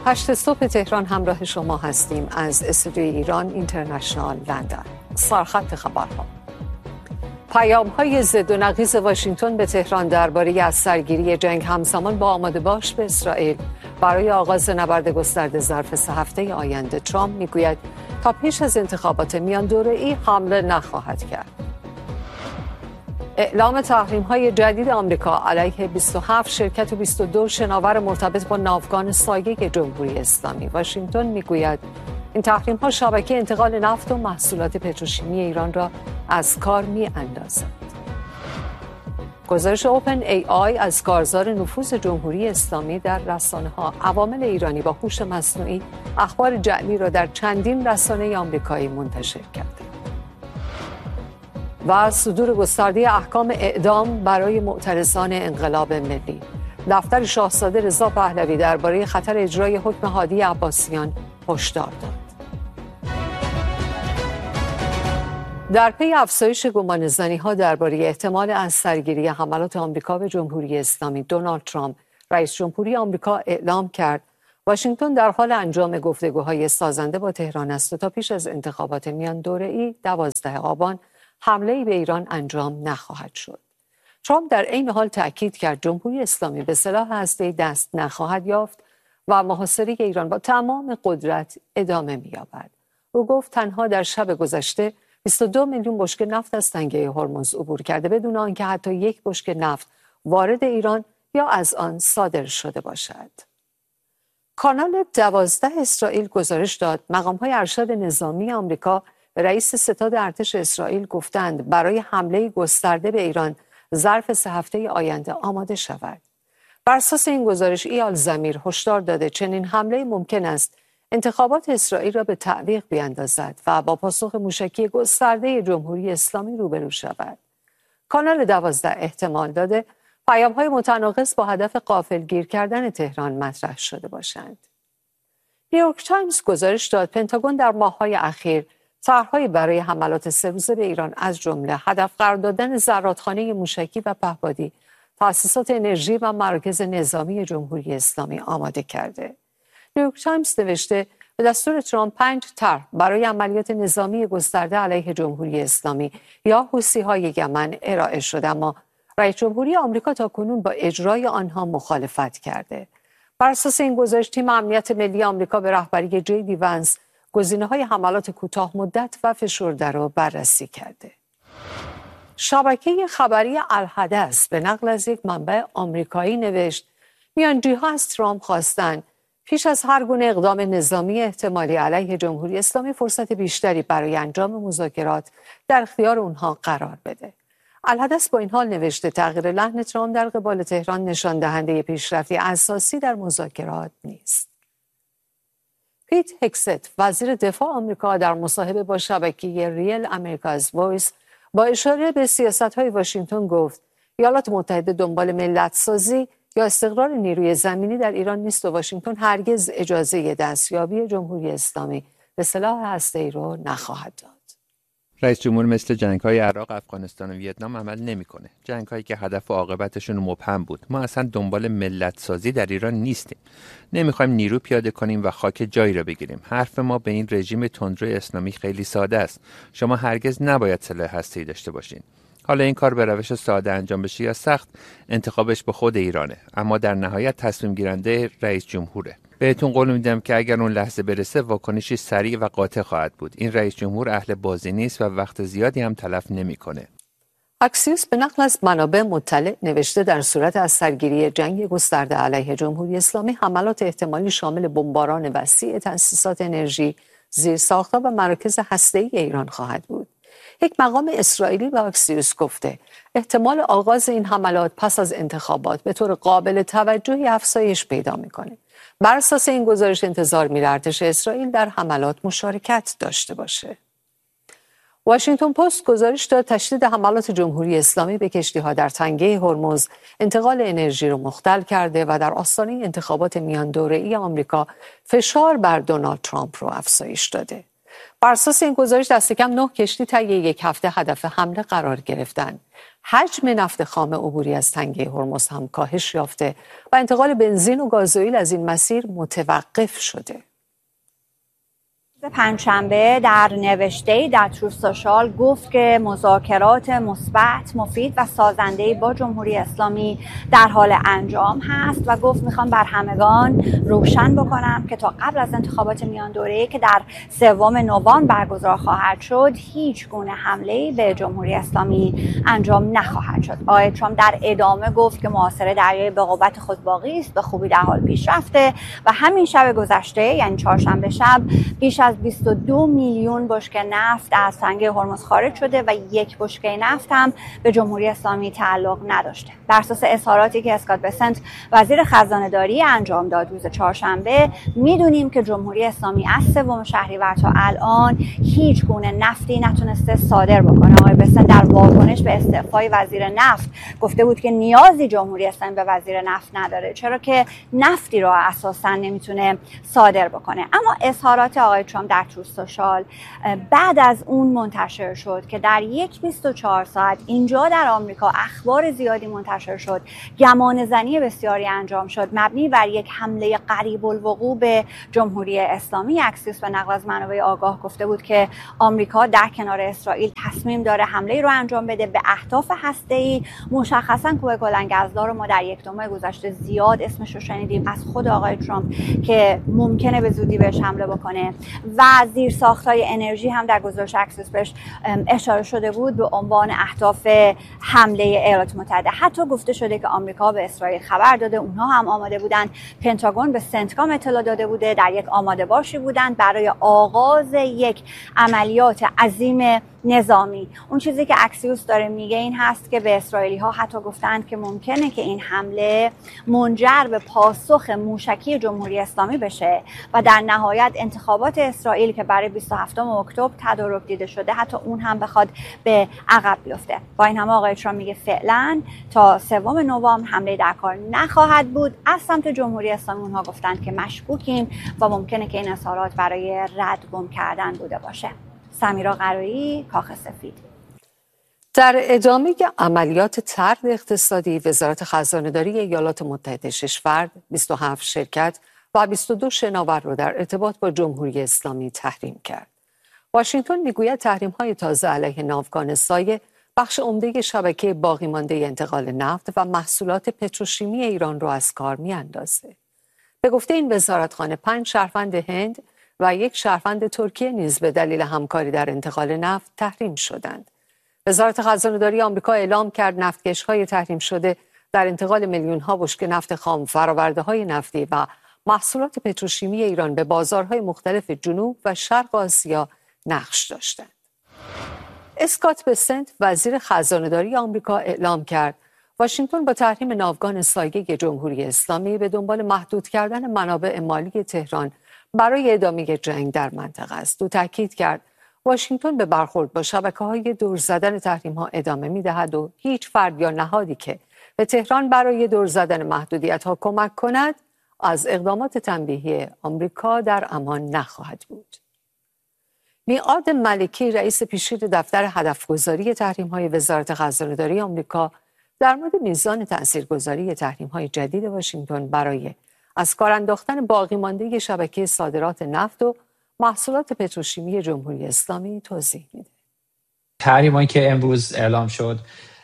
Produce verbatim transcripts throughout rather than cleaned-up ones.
هشت صبح تهران همراه شما هستیم از استودیوی ایران اینترنشنال لندن. سرخط خبرها. پیام‌های ضد و نقیض واشنگتن به تهران درباره از سرگیری جنگ همزمان با آماده باش به اسرائیل برای آغاز نبرد گسترده ظرف سه هفته آینده. ترامپ میگوید تا پیش از انتخابات میان دوره‌ای حمله نخواهد کرد. اعلام تحریم‌های جدید آمریکا علیه بیست و هفت شرکت و بیست و دو شناور مرتبط با ناوگان سایه جمهوری اسلامی. واشنگتن میگوید این تحریم‌ها شبکه انتقال نفت و محصولات پتروشیمی ایران را از کار می‌اندازد. گزارش اوپن ای آی از کارزار نفوذ جمهوری اسلامی در رسانه‌ها، عوامل ایرانی با هوش مصنوعی اخبار جعلی را در چندین رسانه آمریکایی منتشر کرده. و صدور گسترده احکام اعدام برای معترضان انقلاب ملی. دفتر شاهزاده رضا پهلوی درباره خطر اجرای حکم هادی عباسیان هشدار داد. در پی افزایش گمانه‌زنی‌ها درباره احتمال از سرگیری حملات آمریکا به جمهوری اسلامی، دونالد ترامپ رئیس جمهوری آمریکا اعلام کرد واشنگتن در حال انجام گفتگوهای سازنده با تهران است و تا پیش از انتخابات میان دوره‌ای دوازده آبان حمله‌ای به ایران انجام نخواهد شد. ترامپ در عین حال تأکید کرد جمهوری اسلامی به سلاح هسته‌ای دست نخواهد یافت و محاصره ایران با تمام قدرت ادامه می‌یابد. او گفت تنها در شب گذشته بیست و دو میلیون بشکه نفت از تنگه هرمز عبور کرده بدون آنکه حتی یک بشکه نفت وارد ایران یا از آن صادر شده باشد. کانال دوازده اسرائیل گزارش داد مقام‌های ارشد نظامی آمریکا رئیس ستاد ارتش اسرائیل گفتند برای حمله گسترده به ایران ظرف سه هفته آینده آماده شود. بر اساس این گزارش ایال زمیر هشدار داده چنین حمله ممکن است انتخابات اسرائیل را به تعویق بیاندازد و با پاسخ موشکی گسترده جمهوری اسلامی روبرو شود. کانال دوازده احتمال داده پیام‌های متناقض با هدف غافلگیر کردن تهران مطرح شده باشند. نیویورک تایمز گزارش داد پنتاگون در ماه‌های اخیر طرح‌هایی برای حملات سه روزه به ایران از جمله هدف قرار دادن زرادخانه موشکی و پهپادی تأسیسات انرژی و مراکز نظامی جمهوری اسلامی آماده کرده. نیویورک تایمز نوشته به دستور ترامپ پنج طرح برای عملیات نظامی گسترده علیه جمهوری اسلامی یا حوثی‌های یمن ارائه شده، اما رئیس جمهوری آمریکا تاکنون با اجرای آنها مخالفت کرده. بر اساس این گزارش تیم امنیت ملی آمریکا به رهبری جی دی ونس گزینه‌های حملات کوتاه مدت و فشرده را بررسی کرده. شبکه خبری الحدث به نقل از یک منبع آمریکایی نوشت میانجی‌ها از ترامپ خواستند پیش از هر گونه اقدام نظامی احتمالی علیه جمهوری اسلامی فرصت بیشتری برای انجام مذاکرات در اختیار اونها قرار بده. الحدث با این حال نوشته تغییر لحن ترامپ در قبال تهران نشان دهنده پیشرفتی اساسی در مذاکرات نیست. پیت هکست وزیر دفاع آمریکا در مصاحبه با شبکه ریل امریکاز وایس با اشاره به سیاست‌های واشنگتن گفت ایالات متحده دنبال ملت‌سازی یا استقرار نیروی زمینی در ایران نیست و واشنگتن هرگز اجازه دستیابی جمهوری اسلامی به سلاح هسته‌ای را نخواهد داد. رئیس جمهور مثل جنگ‌های عراق، افغانستان و ویتنام عمل نمی‌کنه. جنگ‌هایی که هدف و عاقبتشون مبهم بود. ما اصلا دنبال ملت سازی در ایران نیستیم. نمی‌خوایم نیرو پیاده کنیم و خاک جایی را بگیریم. حرف ما به این رژیم تندرو اسلامی خیلی ساده است. شما هرگز نباید سلاح هسته‌ای داشته باشین. حالا این کار به روش ساده انجام بشه یا سخت، انتخابش به خود ایرانه، اما در نهایت تصمیم گیرنده رئیس جمهوره. بهتون قول میدم که اگر اون لحظه برسه واکنشی سریع و قاطع خواهد بود. این رئیس جمهور اهل بازی نیست و وقت زیادی هم تلف نمیکنه. اکسیوس به نقل از منابع مطلع نوشته در صورت از سرگیری جنگ گسترده علیه جمهوری اسلامی حملات احتمالی شامل بمباران وسیع تأسیسات انرژی، زیرساخت‌ها و مراکز هسته‌ای ایران خواهد بود. یک مقام اسرائیلی به اکسیوس گفته احتمال آغاز این حملات پس از انتخابات به طور قابل توجهی افزایش پیدا میکنه. بر اساس این گزارش انتظار میره ارتش اسرائیل در حملات مشارکت داشته باشه. واشنگتن پست گزارش داد تشدید حملات جمهوری اسلامی به کشتی‌ها در تنگه هرمز انتقال انرژی رو مختل کرده و در آستانه انتخابات میان دوره‌ای آمریکا فشار بر دونالد ترامپ رو افزایش داده. بر اساس این گزارش دست کم نه کشتی طی یک هفته هدف حمله قرار گرفتند. حجم نفت خام عبوری از تنگه هرمز هم کاهش یافته و انتقال بنزین و گازوئیل از این مسیر متوقف شده. پنجشنبه در نوشته‌ای در تروث سوشال گفت که مذاکرات مثبت، مفید و سازنده با جمهوری اسلامی در حال انجام هست و گفت میخوام بر همگان روشن بکنم که تا قبل از انتخابات میان دوره‌ای که در سوم نوامبر برگزار خواهد شد هیچ گونه حمله‌ای به جمهوری اسلامی انجام نخواهد شد. آقای ترامپ در ادامه گفت که محاصره دریای به قوت خود باقی است، به خوبی در حال پیش رفته و همین شب گذشته یعنی چهارشنبه شب بیش از بیست و دو میلیون بشکه نفت از تنگه هرمز خارج شده و یک بشکه نفت هم به جمهوری اسلامی تعلق نداشته. بر اساس اظهاراتی که اسکات بسنت وزیر خزانه‌داری انجام داد روز چهارشنبه، میدونیم که جمهوری اسلامی از سوم شهریور تا الان هیچ گونه نفتی نتونسته صادر بکنه. آقای بسنت در واکنش به استعفای وزیر نفت گفته بود که نیازی جمهوری اسلامی به وزیر نفت نداره، چرا که نفتی رو اساساً نمیتونه صادر بکنه. اما اظهارات آقای ترامپ در تروث سوشال بعد از اون منتشر شد که در یک بیست و چهار ساعت اینجا در آمریکا اخبار زیادی منتشر شد، گمان زنی بسیاری انجام شد مبنی بر یک حمله قریب الوقوع به جمهوری اسلامی. اکسیوس به نقل از منابع آگاه گفته بود که آمریکا در کنار اسرائیل تصمیم داره حمله رو انجام بده به اهداف هسته‌ای. مشخصا کوه گلنگزدار رو ما در یک دو ماه گذشته زیاد اسمش رو شنیدیم از خود آقای ترامپ که ممکنه به زودی بهش حمله بکنه و زیرساخت‌های انرژی هم در گزارش اکسیوس بهش اشاره شده بود به عنوان اهداف حمله ایالات متحده. حتی گفته شده که آمریکا به اسرائیل خبر داده، اونها هم آماده بودن. پنتاگون به سنتکام اطلاع داده بوده، در یک آماده باشی بودن برای آغاز یک عملیات عظیم نظامی. اون چیزی که اکسیوس داره میگه این هست که به اسرائیلی ها حتی گفتند که ممکنه که این حمله منجر به پاسخ موشکی جمهوری اسلامی بشه و در نهایت انتخابات اسرائیل که برای بیست و هفتم اکتبر تدارک دیده شده حتی اون هم بخواد به عقب بیفته. با این همه آقای ترامپ میگه فعلا تا سوم نوامبر حمله در کار نخواهد بود. از سمت جمهوری اسلامی اونها گفتند که مشکوکیم و ممکنه که این اظهارات برای ردگم کردن بوده باشه. سمیرا قرایی، کاخ سفید. در ادامه عملیات طرد اقتصادی، وزارت خزانه‌داری ایالات متحده شش فرد، بیست و هفت شرکت و بیست و دو شناور را در ارتباط با جمهوری اسلامی تحریم کرد. واشنگتن میگوید تحریم‌های تازه علیه ناوگان سایه بخش عمده شبکه باقی مانده انتقال نفت و محصولات پتروشیمی ایران را از کار می‌اندازه. به گفته این وزارتخانه پنج شهروند هند و یک شهروند ترکیه نیز به دلیل همکاری در انتقال نفت تحریم شدند. وزارت خزانه‌داری آمریکا اعلام کرد نفتکش‌های تحریم شده در انتقال میلیون‌ها بشکه نفت خام، فرآورده‌های نفتی و محصولات پتروشیمی ایران به بازارهای مختلف جنوب و شرق آسیا نقش داشتند. اسکات بسنت وزیر خزانه‌داری آمریکا اعلام کرد واشنگتن با تحریم ناوگان سایه جمهوری اسلامی به دنبال محدود کردن منابع مالی تهران برای ادامه جنگ در منطقه است. او تاکید کرد واشنگتن به برخورد با شبکه‌های دور زدن تحریم‌ها ادامه می‌دهد و هیچ فرد یا نهادی که به تهران برای دور زدن محدودیت‌ها کمک کند از اقدامات تنبیهی آمریکا در امان نخواهد بود. میعاد ملکی رئیس پیشین دفتر هدفگذاری تحریم‌های وزارت خزانه‌داری آمریکا در مورد میزان تاثیرگذاری تحریم‌های جدید واشنگتن برای از کار انداختن باقی مانده شبکه صادرات نفت و محصولات پتروشیمی جمهوری اسلامی توضیح میده. تحریمایی که امروز اعلام شد،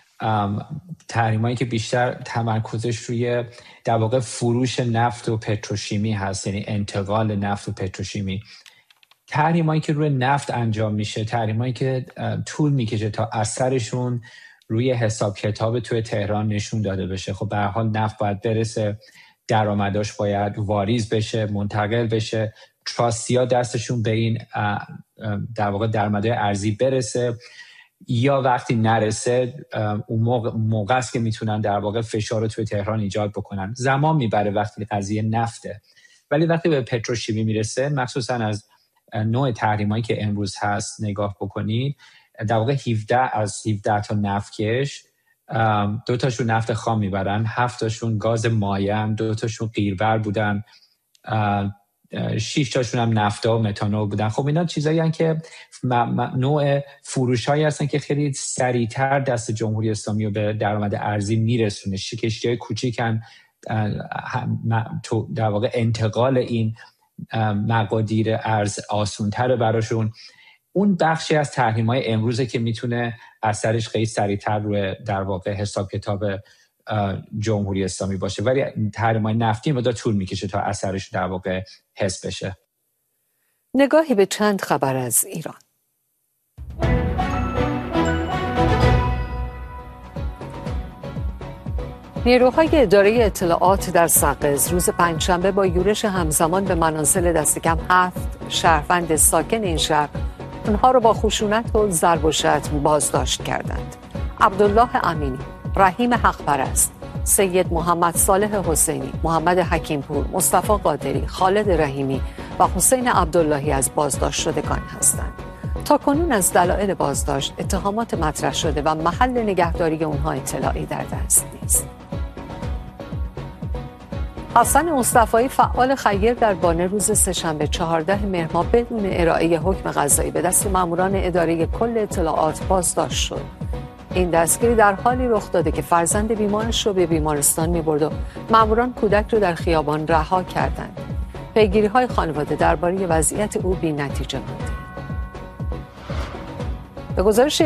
تحریمایی که بیشتر تمرکزش روی در واقع فروش نفت و پتروشیمی هست، یعنی انتقال نفت و پتروشیمی. تحریمایی که روی نفت انجام میشه، تحریمایی که طول میکشه تا اثرشون روی حساب کتاب توی تهران نشون داده بشه. خب به هر حال نفت باید برسه، درآمداش باید واریز بشه، منتقل بشه، تراستیا دستشون به این در واقع درآمدهای ارزی برسه، یا وقتی نرسه اون موقع, موقع است که میتونن در واقع فشار رو توی تهران ایجاد بکنن. زمان میبره وقتی قضیه نفته، ولی وقتی به پتروشیمی میرسه، مخصوصا از نوع تحریمایی که امروز هست نگاه بکنید، در واقع هفده از هفده تا نفتکش دو تاشون نفت خام میبرن، هفت تاشون گاز مایع، دو تاشون قیربر بودن، شش تاشون هم نفتا و متانول بودن. خب اینا چیزایی هستن که نوع فروش‌هایی هستن که خیلی سریعتر دست جمهوری اسلامی رو به درآمد ارزی میرسونه. کشتی‌های کوچیکن، در واقع انتقال این مقادیر ارز آسان‌تره براشون. اون بخشی از تحریم‌های امروزه که میتونه اثرش خیلی سریعتر روی در واقع حساب کتاب جمهوری اسلامی باشه، ولی تحریم‌های نفتی مدت طول میکشه تا اثرش در واقع حس بشه. نگاهی به چند خبر از ایران. نیروهای اداره اطلاعات در سقز روز پنجشنبه با یورش همزمان به منازل دست کم هفت شهروند ساکن این شهر اونها رو با خشونت و ضرب و شتم بازداشت کردند. عبدالله امینی، رحیم حقپرست، سید محمد صالح حسینی، محمد حکیمپور، مصطفی قادری، خالد رحیمی و حسین عبداللهی از بازداشت شدگان هستند. تا کنون از دلایل بازداشت اتهامات مطرح شده و محل نگهداری اونها اطلاعی در دست نیست. حسن مصطفی، فعال خیر در بانه، روز سه‌شنبه چهاردهم مهر ماه بدون ارائه حکم قضایی به دست ماموران اداره کل اطلاعات بازداشت شد. این دستگیری در حالی رخ داده که فرزند بیمارش رو به بیمارستان می‌برد و ماموران کودک رو در خیابان رها کردند. پیگیری‌های خانواده درباره وضعیت او بی‌نتیجه ماند. به گزارش